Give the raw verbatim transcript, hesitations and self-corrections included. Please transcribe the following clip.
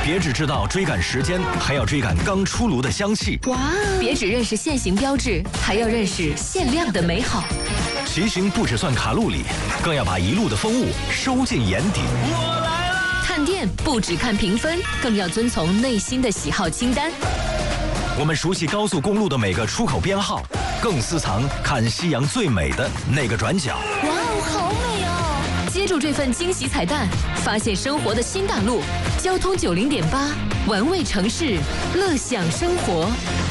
别只知道追赶时间，还要追赶刚出炉的香气。 哇！别只认识限行标志，还要认识限量的美好。 骑行不只算卡路里，更要把一路的风物收进眼底。 我来啦！ 探店不只看评分，更要遵从内心的喜好清单。 我们熟悉高速公路的每个出口编号，更私藏看夕阳最美的那个转角。 哇哦，好美哦！接住这份惊喜彩蛋，发现生活的新大陆。交通九零点八，玩味城市，乐享生活。